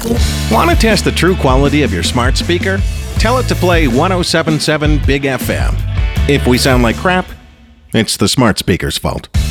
Want to test the true quality of your smart speaker? Tell it to play 107.7 Big FM. If we sound like crap, it's the smart speaker's fault.